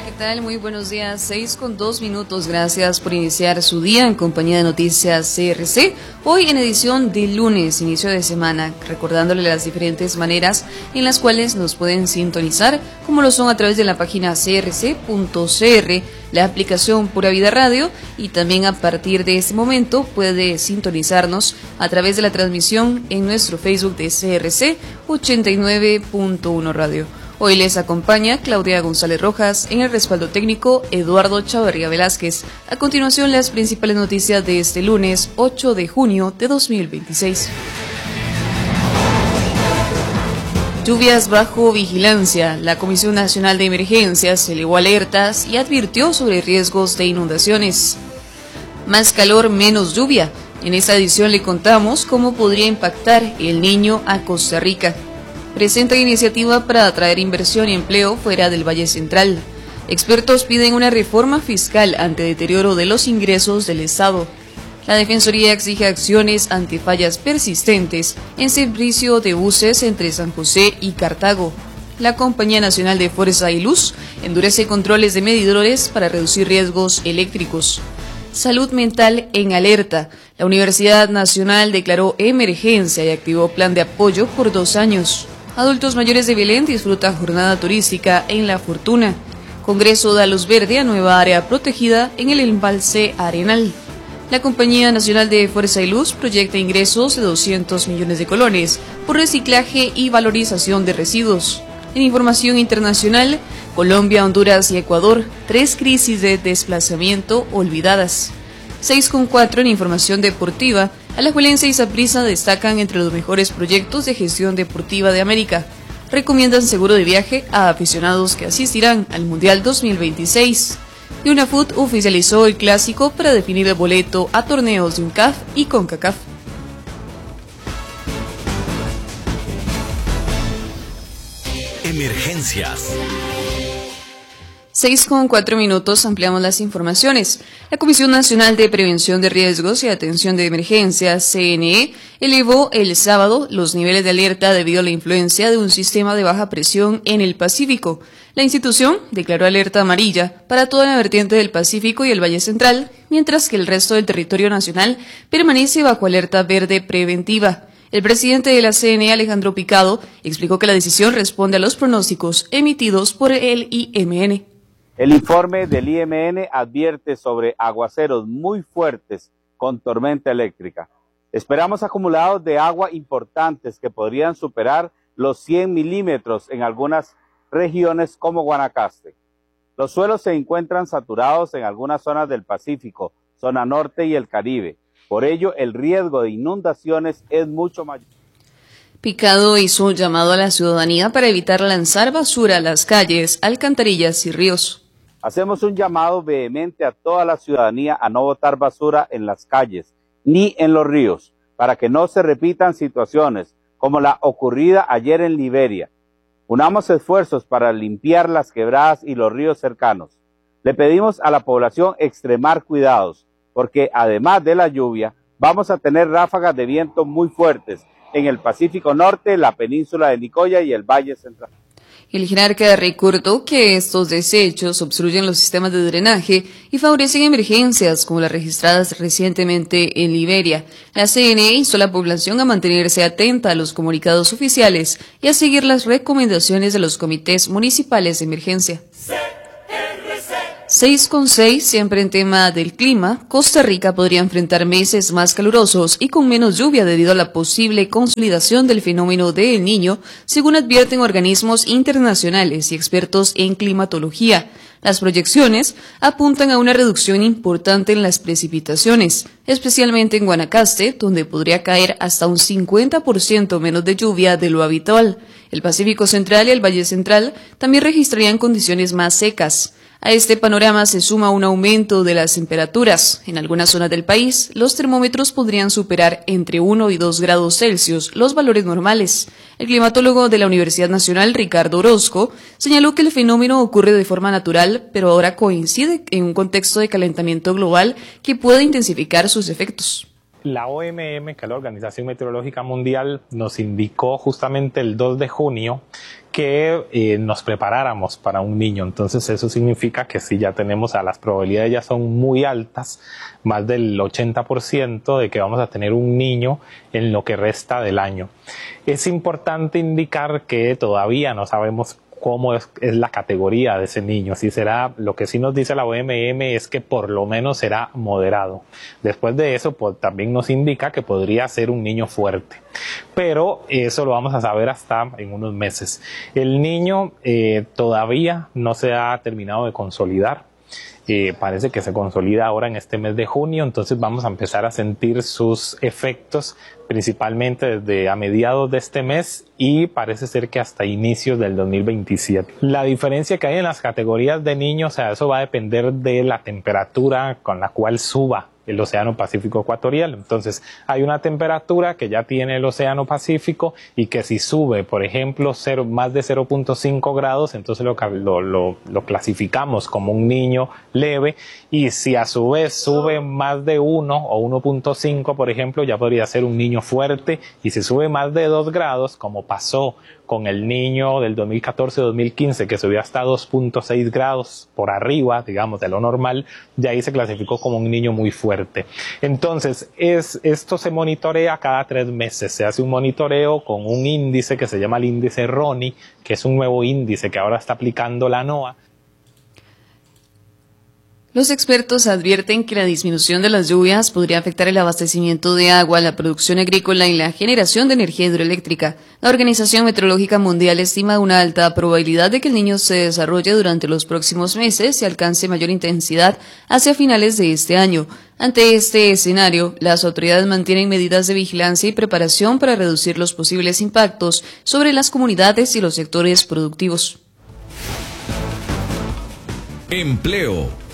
¿qué tal? Muy buenos días, 6:02. Gracias por iniciar su día en compañía de Noticias CRC. Hoy en edición de lunes, inicio de semana, recordándole las diferentes maneras en las cuales nos pueden sintonizar, como lo son a través de la página crc.cr, la aplicación Pura Vida Radio, y también a partir de este momento puede sintonizarnos a través de la transmisión en nuestro Facebook de CRC 89.1 Radio. Hoy les acompaña Claudia González Rojas, en el respaldo técnico Eduardo Chavarría Velázquez. A continuación, las principales noticias de este lunes 8 de junio de 2026. Lluvias bajo vigilancia. La Comisión Nacional de Emergencias elevó alertas y advirtió sobre riesgos de inundaciones. Más calor, menos lluvia. En esta edición le contamos cómo podría impactar el Niño a Costa Rica. Presenta iniciativa para atraer inversión y empleo fuera del Valle Central. Expertos piden una reforma fiscal ante deterioro de los ingresos del Estado. La Defensoría exige acciones ante fallas persistentes en servicio de buses entre San José y Cartago. La Compañía Nacional de Fuerza y Luz endurece controles de medidores para reducir riesgos eléctricos. Salud mental en alerta. La Universidad Nacional declaró emergencia y activó plan de apoyo por 2 años. Adultos mayores de Belén disfrutan jornada turística en La Fortuna. Congreso da luz verde a nueva área protegida en el embalse Arenal. La Compañía Nacional de Fuerza y Luz proyecta ingresos de 200 millones de colones por reciclaje y valorización de residuos. En información internacional, Colombia, Honduras y Ecuador, 3 crisis de desplazamiento olvidadas. 6:04 en información deportiva. Alajuelense y Saprissa destacan entre los mejores proyectos de gestión deportiva de América. Recomiendan seguro de viaje a aficionados que asistirán al Mundial 2026. Y UNAFUT oficializó el clásico para definir el boleto a torneos de UNCAF y CONCACAF. Emergencias. 6:04, ampliamos las informaciones. La Comisión Nacional de Prevención de Riesgos y Atención de Emergencias, CNE, elevó el sábado los niveles de alerta debido a la influencia de un sistema de baja presión en el Pacífico. La institución declaró alerta amarilla para toda la vertiente del Pacífico y el Valle Central, mientras que el resto del territorio nacional permanece bajo alerta verde preventiva. El presidente de la CNE, Alejandro Picado, explicó que la decisión responde a los pronósticos emitidos por el IMN. El informe del IMN advierte sobre aguaceros muy fuertes con tormenta eléctrica. Esperamos acumulados de agua importantes que podrían superar los 100 milímetros en algunas regiones como Guanacaste. Los suelos se encuentran saturados en algunas zonas del Pacífico, zona norte y el Caribe. Por ello, el riesgo de inundaciones es mucho mayor. Picado hizo un llamado a la ciudadanía para evitar lanzar basura a las calles, alcantarillas y ríos. Hacemos un llamado vehemente a toda la ciudadanía a no botar basura en las calles ni en los ríos, para que no se repitan situaciones como la ocurrida ayer en Liberia. Unamos esfuerzos para limpiar las quebradas y los ríos cercanos. Le pedimos a la población extremar cuidados, porque además de la lluvia, vamos a tener ráfagas de viento muy fuertes en el Pacífico Norte, la península de Nicoya y el Valle Central. El jerarca recordó que estos desechos obstruyen los sistemas de drenaje y favorecen emergencias como las registradas recientemente en Liberia. La CNE instó a la población a mantenerse atenta a los comunicados oficiales y a seguir las recomendaciones de los comités municipales de emergencia. 6:06, siempre en tema del clima, Costa Rica podría enfrentar meses más calurosos y con menos lluvia debido a la posible consolidación del fenómeno de El Niño, según advierten organismos internacionales y expertos en climatología. Las proyecciones apuntan a una reducción importante en las precipitaciones, especialmente en Guanacaste, donde podría caer hasta un 50% menos de lluvia de lo habitual. El Pacífico Central y el Valle Central también registrarían condiciones más secas. A este panorama se suma un aumento de las temperaturas. En algunas zonas del país, los termómetros podrían superar entre 1 y 2 grados Celsius los valores normales. El climatólogo de la Universidad Nacional, Ricardo Orozco, señaló que el fenómeno ocurre de forma natural, pero ahora coincide en un contexto de calentamiento global que puede intensificar sus efectos. La OMM, que es la Organización Meteorológica Mundial, nos indicó justamente el 2 de junio que nos preparáramos para un niño. Entonces eso significa que si ya tenemos, las probabilidades ya son muy altas, más del 80% de que vamos a tener un niño en lo que resta del año. Es importante indicar que todavía no sabemos cómo es la categoría de ese niño. Si será, lo que sí nos dice la OMM es que por lo menos será moderado. Después de eso, pues también nos indica que podría ser un niño fuerte. Pero eso lo vamos a saber hasta en unos meses. El niño todavía no se ha terminado de consolidar. Parece que se consolida ahora en este mes de junio, entonces vamos a empezar a sentir sus efectos principalmente desde a mediados de este mes y parece ser que hasta inicios del 2027. La diferencia que hay en las categorías de niños, eso va a depender de la temperatura con la cual suba el Océano Pacífico Ecuatorial. Entonces hay una temperatura que ya tiene el Océano Pacífico y que si sube, por ejemplo, más de 0.5 grados, entonces lo clasificamos como un niño leve, y si a su vez sube más de 1 o 1.5, por ejemplo, ya podría ser un niño fuerte, y si sube más de 2 grados, como pasó con el niño del 2014-2015 que subió hasta 2.6 grados por arriba, digamos, de lo normal, ya ahí se clasificó como un niño muy fuerte. Entonces, esto se monitorea cada 3 meses, se hace un monitoreo con un índice que se llama el índice RONI, que es un nuevo índice que ahora está aplicando la NOAA. Los expertos advierten que la disminución de las lluvias podría afectar el abastecimiento de agua, la producción agrícola y la generación de energía hidroeléctrica. La Organización Meteorológica Mundial estima una alta probabilidad de que el Niño se desarrolle durante los próximos meses y alcance mayor intensidad hacia finales de este año. Ante este escenario, las autoridades mantienen medidas de vigilancia y preparación para reducir los posibles impactos sobre las comunidades y los sectores productivos. Empleo.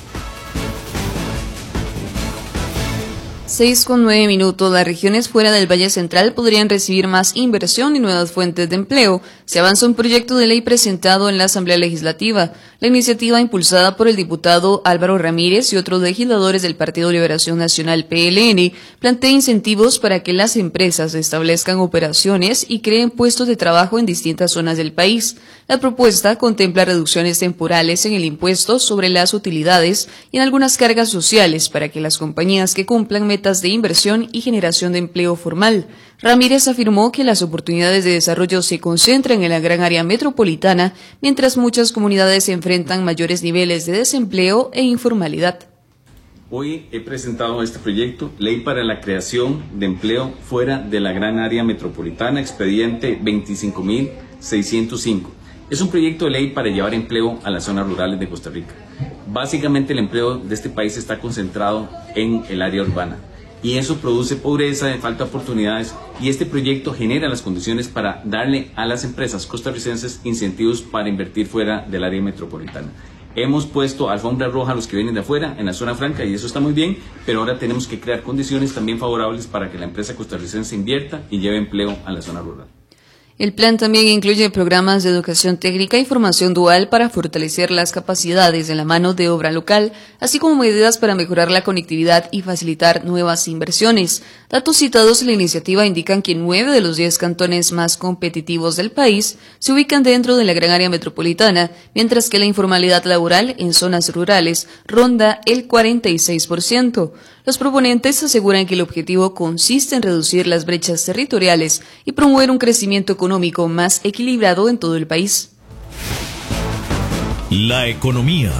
6:09. Las regiones fuera del Valle Central podrían recibir más inversión y nuevas fuentes de empleo. Se avanza un proyecto de ley presentado en la Asamblea Legislativa. La iniciativa, impulsada por el diputado Álvaro Ramírez y otros legisladores del Partido Liberación Nacional PLN, plantea incentivos para que las empresas establezcan operaciones y creen puestos de trabajo en distintas zonas del país. La propuesta contempla reducciones temporales en el impuesto sobre las utilidades y en algunas cargas sociales para que las compañías que cumplan metas de inversión y generación de empleo formal. Ramírez afirmó que las oportunidades de desarrollo se concentran en la gran área metropolitana, mientras muchas comunidades enfrentan mayores niveles de desempleo e informalidad. Hoy he presentado este proyecto, Ley para la Creación de Empleo fuera de la gran área metropolitana, expediente 25.605. Es un proyecto de ley para llevar empleo a las zonas rurales de Costa Rica. Básicamente el empleo de este país está concentrado en el área urbana y eso produce pobreza, falta de oportunidades, y este proyecto genera las condiciones para darle a las empresas costarricenses incentivos para invertir fuera del área metropolitana. Hemos puesto alfombra roja a los que vienen de afuera en la zona franca y eso está muy bien, pero ahora tenemos que crear condiciones también favorables para que la empresa costarricense invierta y lleve empleo a la zona rural. El plan también incluye programas de educación técnica y formación dual para fortalecer las capacidades de la mano de obra local, así como medidas para mejorar la conectividad y facilitar nuevas inversiones. Datos citados en la iniciativa indican que 9 de los 10 cantones más competitivos del país se ubican dentro de la gran área metropolitana, mientras que la informalidad laboral en zonas rurales ronda el 46%. Los proponentes aseguran que el objetivo consiste en reducir las brechas territoriales y promover un crecimiento económico más equilibrado en todo el país. La economía.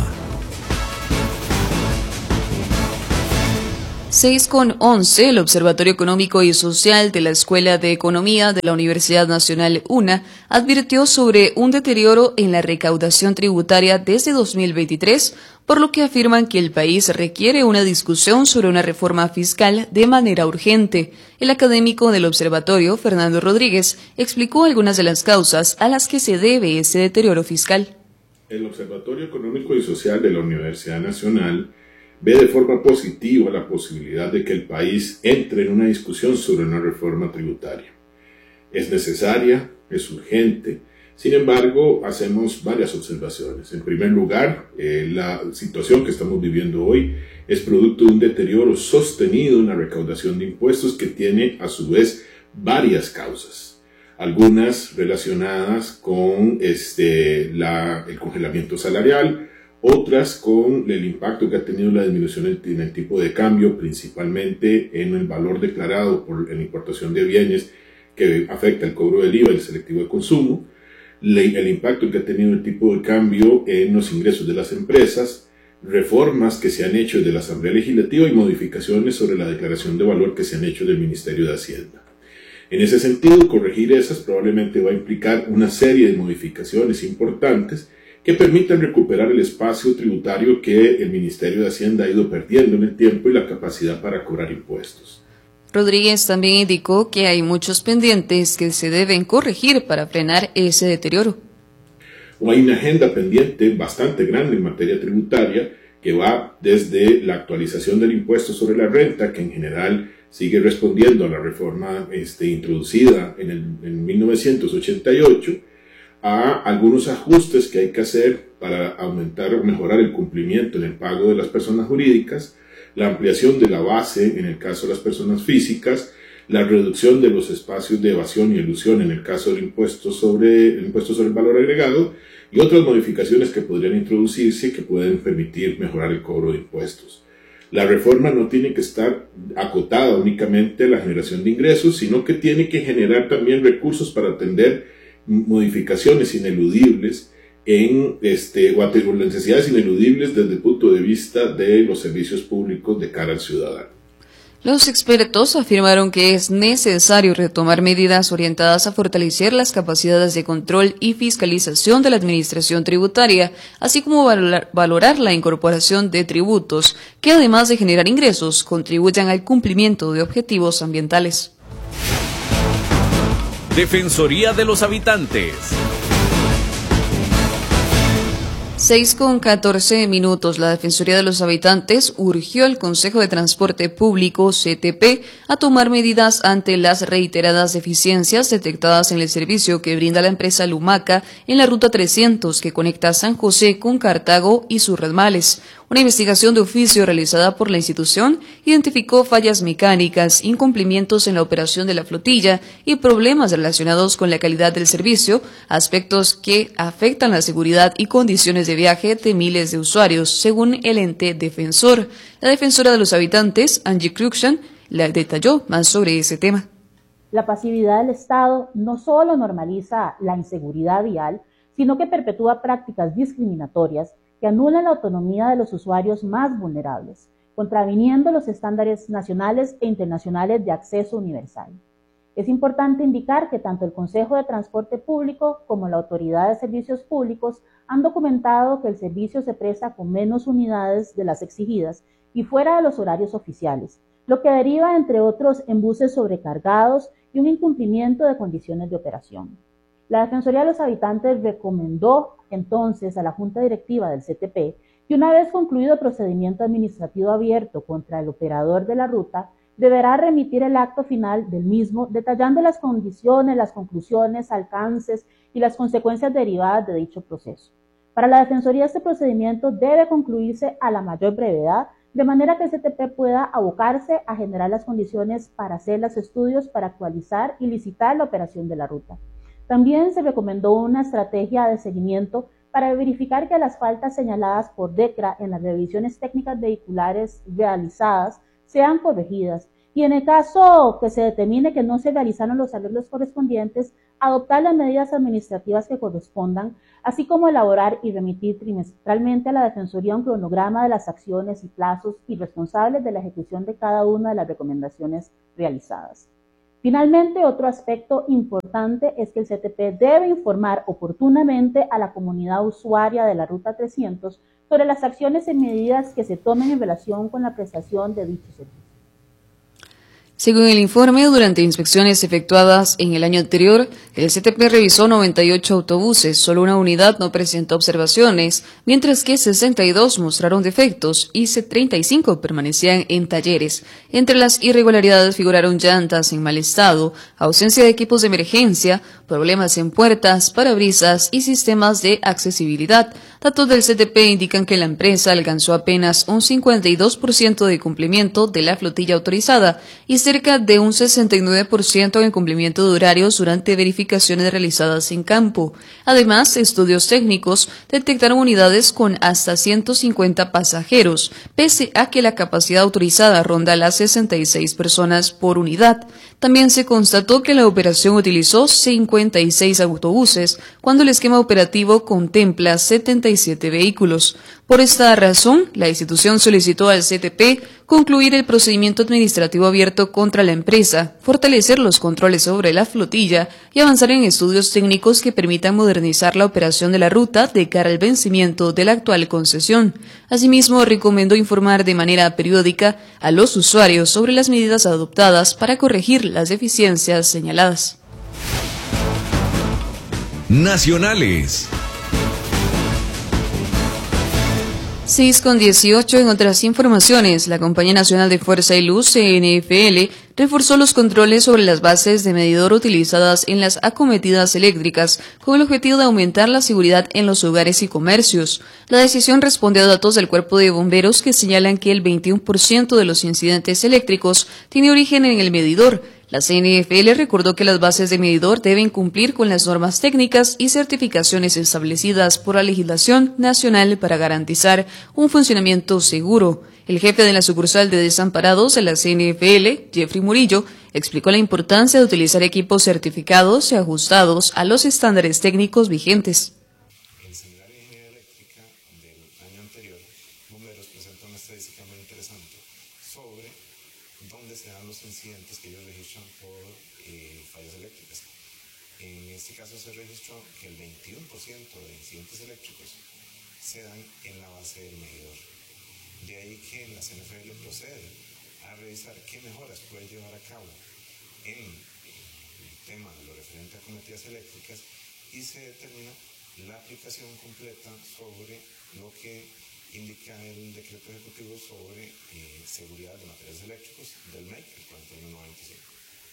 6:11. El Observatorio Económico y Social de la Escuela de Economía de la Universidad Nacional UNA advirtió sobre un deterioro en la recaudación tributaria desde 2023, por lo que afirman que el país requiere una discusión sobre una reforma fiscal de manera urgente. El académico del observatorio, Fernando Rodríguez, explicó algunas de las causas a las que se debe ese deterioro fiscal. El Observatorio Económico y Social de la Universidad Nacional ve de forma positiva la posibilidad de que el país entre en una discusión sobre una reforma tributaria. Es necesaria, es urgente, Sin embargo, hacemos varias observaciones. En primer lugar, la situación que estamos viviendo hoy es producto de un deterioro sostenido en la recaudación de impuestos que tiene a su vez varias causas. Algunas relacionadas con el congelamiento salarial, otras con el impacto que ha tenido la disminución en el tipo de cambio, principalmente en el valor declarado en la importación de bienes que afecta el cobro del IVA y el selectivo de consumo, el impacto que ha tenido el tipo de cambio en los ingresos de las empresas, reformas que se han hecho desde la Asamblea Legislativa y modificaciones sobre la declaración de valor que se han hecho del Ministerio de Hacienda. En ese sentido, corregir esas probablemente va a implicar una serie de modificaciones importantes que permitan recuperar el espacio tributario que el Ministerio de Hacienda ha ido perdiendo en el tiempo y la capacidad para cobrar impuestos. Rodríguez también indicó que hay muchos pendientes que se deben corregir para frenar ese deterioro. Hay una agenda pendiente bastante grande en materia tributaria que va desde la actualización del impuesto sobre la renta, que en general sigue respondiendo a la reforma introducida en 1988, a algunos ajustes que hay que hacer para aumentar o mejorar el cumplimiento en el pago de las personas jurídicas, la ampliación de la base en el caso de las personas físicas, la reducción de los espacios de evasión y elusión en el caso del impuesto sobre el valor agregado y otras modificaciones que podrían introducirse y que pueden permitir mejorar el cobro de impuestos. La reforma no tiene que estar acotada únicamente a la generación de ingresos, sino que tiene que generar también recursos para atender modificaciones ineludibles o necesidades ineludibles desde el punto de vista de los servicios públicos de cara al ciudadano. Los expertos afirmaron que es necesario retomar medidas orientadas a fortalecer las capacidades de control y fiscalización de la administración tributaria, así como valorar la incorporación de tributos que, además de generar ingresos, contribuyan al cumplimiento de objetivos ambientales. Defensoría de los Habitantes. 6:14. La Defensoría de los Habitantes urgió al Consejo de Transporte Público, CTP, a tomar medidas ante las reiteradas deficiencias detectadas en el servicio que brinda la empresa Lumaca en la Ruta 300 que conecta San José con Cartago y sus ramales. Una investigación de oficio realizada por la institución identificó fallas mecánicas, incumplimientos en la operación de la flotilla y problemas relacionados con la calidad del servicio, aspectos que afectan la seguridad y condiciones de viaje de miles de usuarios, según el ente defensor. La defensora de los habitantes, Angie Cruikshank, le detalló más sobre ese tema. La pasividad del Estado no solo normaliza la inseguridad vial, sino que perpetúa prácticas discriminatorias que anulan la autonomía de los usuarios más vulnerables, contraviniendo los estándares nacionales e internacionales de acceso universal. Es importante indicar que tanto el Consejo de Transporte Público como la Autoridad de Servicios Públicos han documentado que el servicio se presta con menos unidades de las exigidas y fuera de los horarios oficiales, lo que deriva, entre otros, en buses sobrecargados y un incumplimiento de condiciones de operación. La Defensoría de los Habitantes recomendó entonces a la Junta Directiva del CTP que una vez concluido el procedimiento administrativo abierto contra el operador de la ruta, deberá remitir el acto final del mismo detallando las condiciones, las conclusiones, alcances y las consecuencias derivadas de dicho proceso. Para la Defensoría este procedimiento debe concluirse a la mayor brevedad, de manera que el CTP pueda abocarse a generar las condiciones para hacer los estudios para actualizar y licitar la operación de la ruta. También se recomendó una estrategia de seguimiento para verificar que las faltas señaladas por DECRA en las revisiones técnicas vehiculares realizadas sean corregidas y en el caso que se determine que no se realizaron los arreglos correspondientes, adoptar las medidas administrativas que correspondan, así como elaborar y remitir trimestralmente a la Defensoría un cronograma de las acciones y plazos y responsables de la ejecución de cada una de las recomendaciones realizadas. Finalmente, otro aspecto importante es que el CTP debe informar oportunamente a la comunidad usuaria de la Ruta 300 sobre las acciones y medidas que se tomen en relación con la prestación de dicho servicio. Según el informe, durante inspecciones efectuadas en el año anterior, el CTP revisó 98 autobuses, solo una unidad no presentó observaciones, mientras que 62 mostraron defectos y 35 permanecían en talleres. Entre las irregularidades figuraron llantas en mal estado, ausencia de equipos de emergencia, problemas en puertas, parabrisas y sistemas de accesibilidad. Datos del CTP indican que la empresa alcanzó apenas un 52% de cumplimiento de la flotilla autorizada y cerca de un 69% en cumplimiento de horarios durante verificaciones realizadas en campo. Además, estudios técnicos detectaron unidades con hasta 150 pasajeros, pese a que la capacidad autorizada ronda las 66 personas por unidad. También se constató que la operación utilizó 56 autobuses, cuando el esquema operativo contempla 77 vehículos. Por esta razón, la institución solicitó al CTP concluir el procedimiento administrativo abierto contra la empresa, fortalecer los controles sobre la flotilla y avanzar en estudios técnicos que permitan modernizar la operación de la ruta de cara al vencimiento de la actual concesión. Asimismo, recomendó informar de manera periódica a los usuarios sobre las medidas adoptadas para corregir las deficiencias señaladas. Nacionales. 6:18 en otras informaciones, la Compañía Nacional de Fuerza y Luz, CNFL, reforzó los controles sobre las bases de medidor utilizadas en las acometidas eléctricas con el objetivo de aumentar la seguridad en los hogares y comercios. La decisión responde a datos del Cuerpo de Bomberos que señalan que el 21% de los incidentes eléctricos tiene origen en el medidor. La CNFL recordó que las bases de medidor deben cumplir con las normas técnicas y certificaciones establecidas por la legislación nacional para garantizar un funcionamiento seguro. El jefe de la sucursal de desamparados de la CNFL, Jeffrey Murillo, explicó la importancia de utilizar equipos certificados y ajustados a los estándares técnicos vigentes. En el seminario de ingeniería eléctrica del año anterior, Bomberos presentó una estadística muy interesante sobre dónde se dan los incidentes que ellos registran por fallas eléctricas. En este caso se registró que el 21% de incidentes eléctricos se dan en la base del medidor. De ahí que la CNFL procede a revisar qué mejoras puede llevar a cabo en el tema de lo referente a acometidas eléctricas y se determina la aplicación completa sobre lo que indica el decreto ejecutivo sobre seguridad de materiales eléctricos del MEC, el 4195.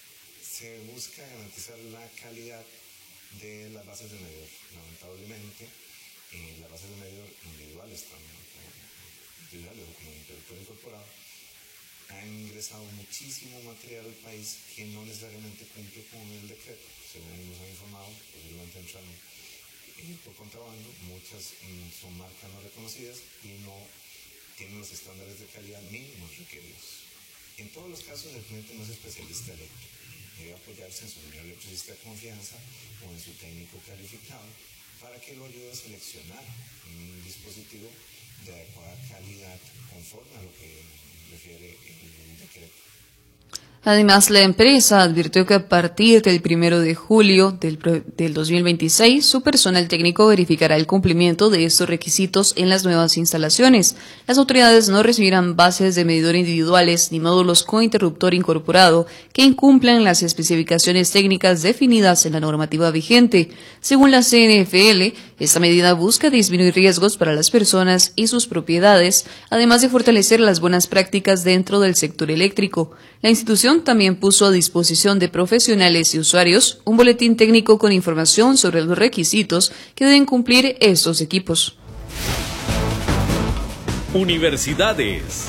Se busca garantizar la calidad de las bases de medidor. Lamentablemente, las bases de medidor individuales, tanto individuales o como interruptor incorporado, han ingresado muchísimo material al país que no necesariamente cumple con el decreto. Según nos han informado, posiblemente entran por contrabando, muchas son marcas no reconocidas y no tienen los estándares de calidad mínimos requeridos. En todos los casos, el cliente no es especialista eléctrico. Debe apoyarse en su ingeniero electricista de confianza o en su técnico calificado para que lo ayude a seleccionar un dispositivo de adecuada calidad conforme a lo que refiere el decreto. Además, la empresa advirtió que a partir del 1 de julio del 2026, su personal técnico verificará el cumplimiento de estos requisitos en las nuevas instalaciones. Las autoridades no recibirán bases de medidor individuales ni módulos con interruptor incorporado que incumplan las especificaciones técnicas definidas en la normativa vigente. Según la CNFL, esta medida busca disminuir riesgos para las personas y sus propiedades, además de fortalecer las buenas prácticas dentro del sector eléctrico. La institución también puso a disposición de profesionales y usuarios un boletín técnico con información sobre los requisitos que deben cumplir estos equipos. Universidades.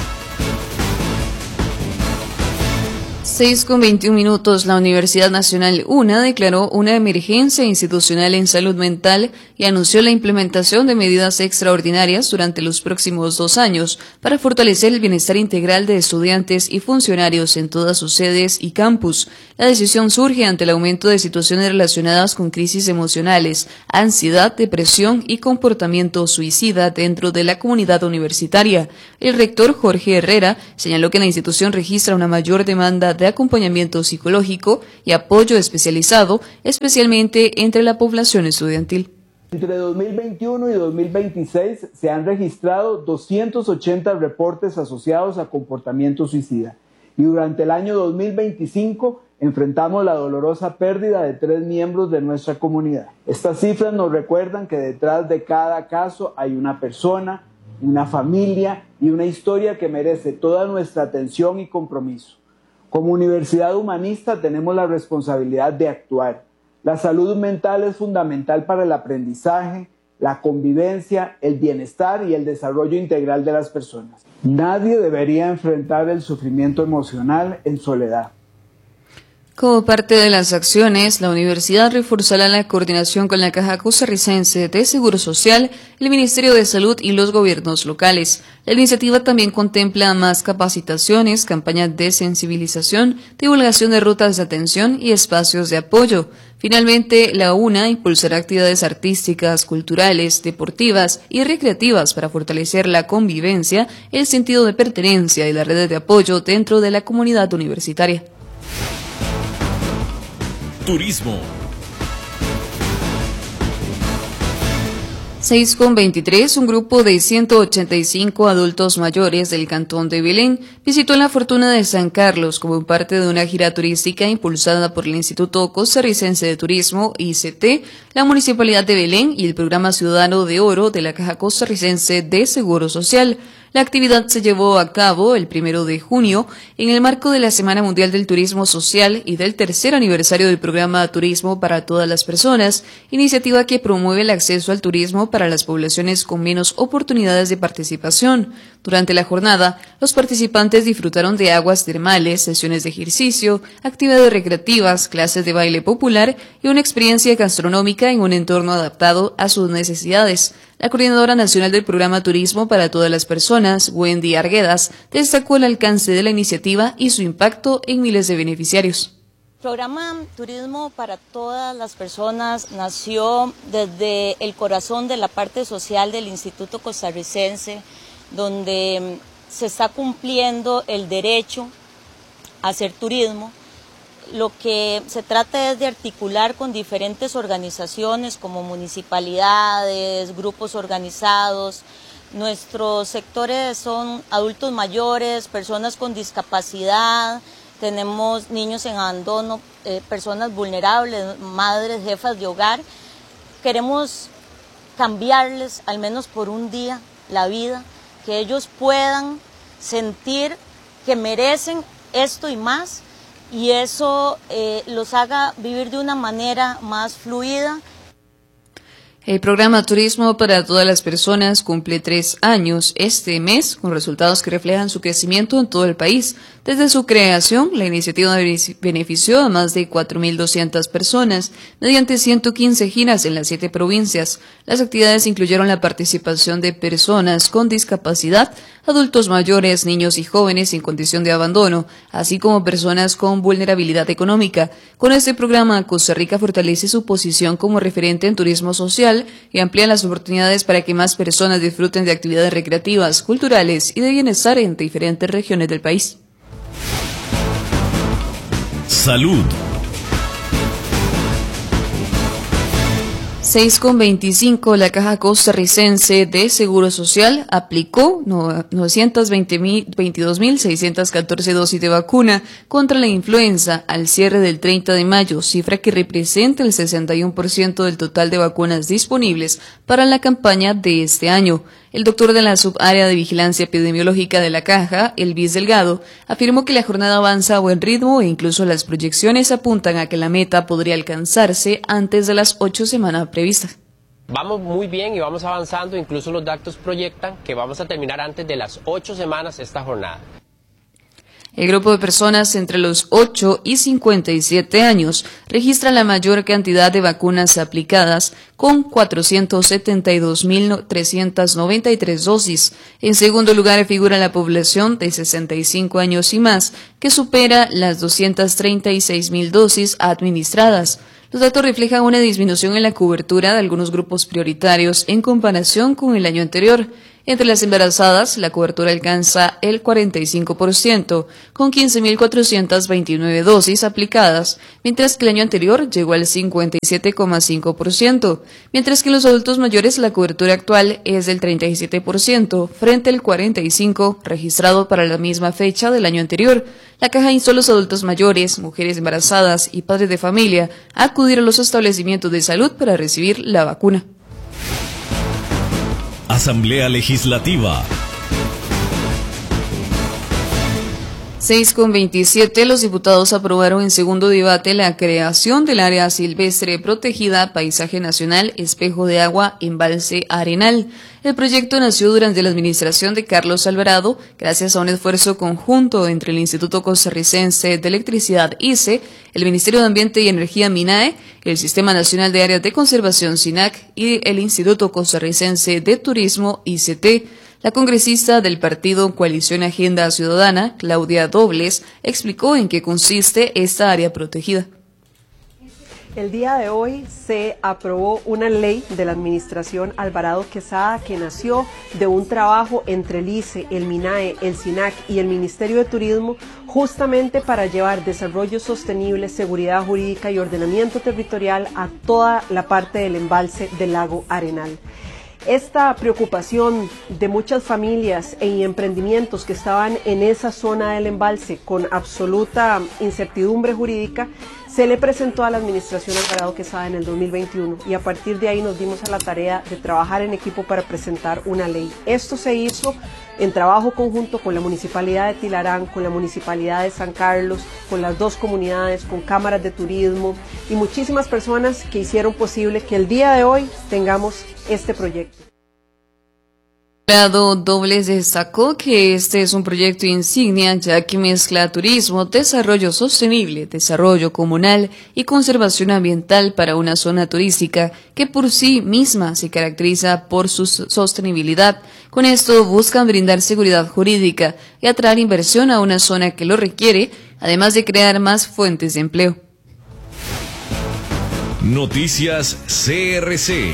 6:21. La Universidad Nacional UNA declaró una emergencia institucional en salud mental y anunció la implementación de medidas extraordinarias durante los próximos 2 años para fortalecer el bienestar integral de estudiantes y funcionarios en todas sus sedes y campus. La decisión surge ante el aumento de situaciones relacionadas con crisis emocionales, ansiedad, depresión y comportamiento suicida dentro de la comunidad universitaria. El rector Jorge Herrera señaló que la institución registra una mayor demanda de acompañamiento psicológico y apoyo especializado, especialmente entre la población estudiantil. Entre 2021 y 2026 se han registrado 280 reportes asociados a comportamiento suicida. y durante el año 2025 enfrentamos la dolorosa pérdida de 3 miembros de nuestra comunidad. Estas cifras nos recuerdan que detrás de cada caso hay una persona, una familia y una historia que merece toda nuestra atención y compromiso. Como universidad humanista tenemos la responsabilidad de actuar. La salud mental es fundamental para el aprendizaje, la convivencia, el bienestar y el desarrollo integral de las personas. Nadie debería enfrentar el sufrimiento emocional en soledad. Como parte de las acciones, la universidad reforzará la coordinación con la Caja Costarricense de Seguro Social, el Ministerio de Salud y los gobiernos locales. La iniciativa también contempla más capacitaciones, campañas de sensibilización, divulgación de rutas de atención y espacios de apoyo. Finalmente, la UNA impulsará actividades artísticas, culturales, deportivas y recreativas para fortalecer la convivencia, el sentido de pertenencia y las redes de apoyo dentro de la comunidad universitaria. Turismo. 6:23, un grupo de 185 adultos mayores del cantón de Belén visitó la Fortuna de San Carlos como parte de una gira turística impulsada por el Instituto Costarricense de Turismo, ICT, la Municipalidad de Belén y el Programa Ciudadano de Oro de la Caja Costarricense de Seguro Social. La actividad se llevó a cabo el 1 de junio en el marco de la Semana Mundial del Turismo Social y del tercer aniversario del programa Turismo para Todas las Personas, iniciativa que promueve el acceso al turismo para las poblaciones con menos oportunidades de participación. Durante la jornada, los participantes disfrutaron de aguas termales, sesiones de ejercicio, actividades recreativas, clases de baile popular y una experiencia gastronómica en un entorno adaptado a sus necesidades. La coordinadora nacional del programa Turismo para Todas las Personas, Wendy Arguedas, destacó el alcance de la iniciativa y su impacto en miles de beneficiarios. El programa Turismo para Todas las Personas nació desde el corazón de la parte social del Instituto Costarricense, donde se está cumpliendo el derecho a hacer turismo. Lo que se trata es de articular con diferentes organizaciones como municipalidades, grupos organizados. Nuestros sectores son adultos mayores, personas con discapacidad, tenemos niños en abandono, personas vulnerables, madres, jefas de hogar. Queremos cambiarles, al menos por un día, la vida, que ellos puedan sentir que merecen esto y más, y eso los haga vivir de una manera más fluida. El programa Turismo para Todas las Personas cumple 3 años este mes, con resultados que reflejan su crecimiento en todo el país. Desde su creación, la iniciativa benefició a más de 4.200 personas mediante 115 giras en las 7 provincias. Las actividades incluyeron la participación de personas con discapacidad, adultos mayores, niños y jóvenes en condición de abandono, así como personas con vulnerabilidad económica. Con este programa, Costa Rica fortalece su posición como referente en turismo social y amplía las oportunidades para que más personas disfruten de actividades recreativas, culturales y de bienestar en diferentes regiones del país. Salud. 6:25, la Caja Costarricense de Seguro Social aplicó 922.614 dosis de vacuna contra la influenza al cierre del 30 de mayo, cifra que representa el 61% del total de vacunas disponibles para la campaña de este año. El doctor de la Subárea de Vigilancia Epidemiológica de la Caja, Elvis Delgado, afirmó que la jornada avanza a buen ritmo e incluso las proyecciones apuntan a que la meta podría alcanzarse antes de las 8 semanas previstas. Vamos muy bien y vamos avanzando, incluso los datos proyectan que vamos a terminar antes de las 8 semanas esta jornada. El grupo de personas entre los 8 y 57 años registra la mayor cantidad de vacunas aplicadas, con 472.393 dosis. En segundo lugar figura la población de 65 años y más, que supera las 236.000 dosis administradas. Los datos reflejan una disminución en la cobertura de algunos grupos prioritarios en comparación con el año anterior. Entre las embarazadas, la cobertura alcanza el 45%, con 15.429 dosis aplicadas, mientras que el año anterior llegó al 57,5%, mientras que en los adultos mayores la cobertura actual es del 37%, frente al 45% registrado para la misma fecha del año anterior. La caja instó a los adultos mayores, mujeres embarazadas y padres de familia a acudir a los establecimientos de salud para recibir la vacuna. Asamblea Legislativa. 6:27, los diputados aprobaron en segundo debate la creación del área silvestre protegida Paisaje Nacional Espejo de Agua Embalse Arenal. El proyecto nació durante la administración de Carlos Alvarado, gracias a un esfuerzo conjunto entre el Instituto Costarricense de Electricidad ICE, el Ministerio de Ambiente y Energía MINAE, el Sistema Nacional de Áreas de Conservación SINAC y el Instituto Costarricense de Turismo ICT. La congresista del partido Coalición Agenda Ciudadana, Claudia Dobles, explicó en qué consiste esta área protegida. El día de hoy se aprobó una ley de la administración Alvarado Quesada que nació de un trabajo entre el ICE, el MINAE, el SINAC y el Ministerio de Turismo justamente para llevar desarrollo sostenible, seguridad jurídica y ordenamiento territorial a toda la parte del embalse del lago Arenal. Esta preocupación de muchas familias y emprendimientos que estaban en esa zona del embalse con absoluta incertidumbre jurídica se le presentó a la administración Alvarado Quesada en el 2021 y a partir de ahí nos dimos a la tarea de trabajar en equipo para presentar una ley. Esto se hizo en trabajo conjunto con la Municipalidad de Tilarán, con la Municipalidad de San Carlos, con las dos comunidades, con cámaras de turismo y muchísimas personas que hicieron posible que el día de hoy tengamos este proyecto. Dobles destacó que este es un proyecto insignia ya que mezcla turismo, desarrollo sostenible, desarrollo comunal y conservación ambiental para una zona turística que por sí misma se caracteriza por su sostenibilidad. Con esto buscan brindar seguridad jurídica y atraer inversión a una zona que lo requiere, además de crear más fuentes de empleo. Noticias CRC.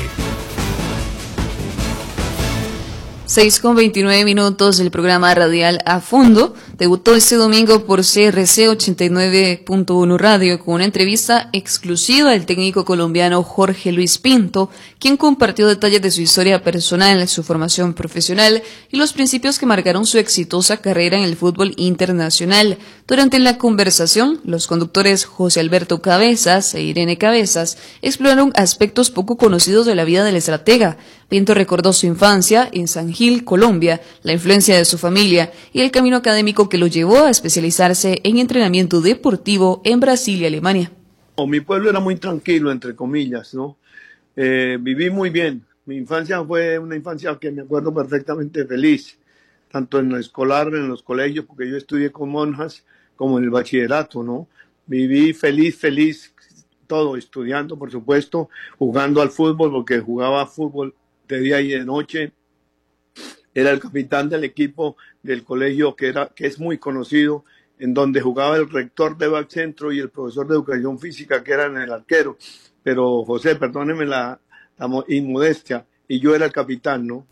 6:29, el programa radial A Fondo debutó este domingo por CRC 89.1 Radio con una entrevista exclusiva del técnico colombiano Jorge Luis Pinto, quien compartió detalles de su historia personal, su formación profesional y los principios que marcaron su exitosa carrera en el fútbol internacional. Durante la conversación, los conductores José Alberto Cabezas e Irene Cabezas exploraron aspectos poco conocidos de la vida del estratega. Pinto recordó su infancia en San Gil, Colombia, la influencia de su familia y el camino académico que lo llevó a especializarse en entrenamiento deportivo en Brasil y Alemania. Mi pueblo era muy tranquilo, entre comillas, ¿no? Viví muy bien. Mi infancia fue una infancia que me acuerdo perfectamente feliz, tanto en lo escolar, en los colegios, porque yo estudié con monjas, como en el bachillerato, ¿no? Viví feliz, todo, estudiando, por supuesto, jugando al fútbol, porque jugaba fútbol de día y de noche. Era el capitán del equipo del colegio que es muy conocido, en donde jugaba el rector de Back Centro y el profesor de educación física, que eran el arquero. Pero José, perdóneme la inmodestia, y yo era el capitán, ¿no?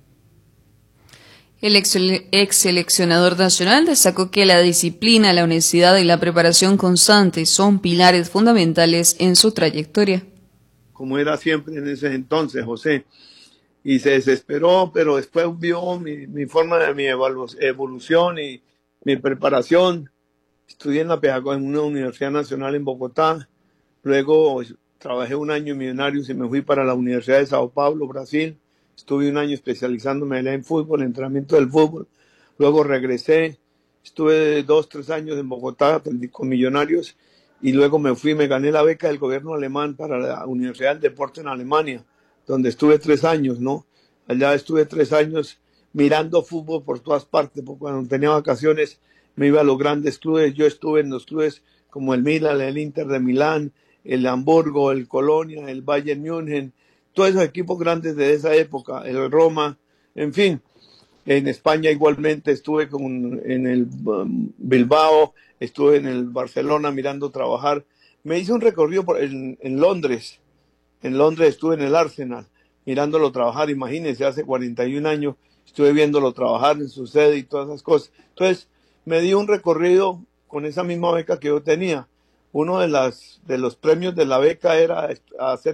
El ex seleccionador nacional destacó que la disciplina, la honestidad y la preparación constante son pilares fundamentales en su trayectoria. Como era siempre en ese entonces, José. Y se desesperó, pero después vio mi forma de mi evolución y mi preparación. Estudié en una universidad nacional en Bogotá. Luego trabajé un año en Millonarios y me fui para la Universidad de Sao Paulo, Brasil. Estuve un año especializándome en fútbol, entrenamiento del fútbol. Luego regresé, estuve 2-3 años en Bogotá con Millonarios y luego me gané la beca del gobierno alemán para la Universidad del Deporte en Alemania, donde estuve 3 años, ¿no? Allá estuve 3 años mirando fútbol por todas partes, porque cuando tenía vacaciones me iba a los grandes clubes. Yo estuve en los clubes como el Milan, el Inter de Milán, el Hamburgo, el Colonia, el Bayern München, todos esos equipos grandes de esa época, el Roma, en fin. En España igualmente estuve en el Bilbao, estuve en el Barcelona mirando trabajar. Me hice un recorrido en Londres. En Londres estuve en el Arsenal mirándolo trabajar, imagínense, hace 41 años. estuve viéndolo trabajar en su sede y todas esas cosas. Entonces, me di un recorrido con esa misma beca que yo tenía. Uno de los premios de la beca era hacer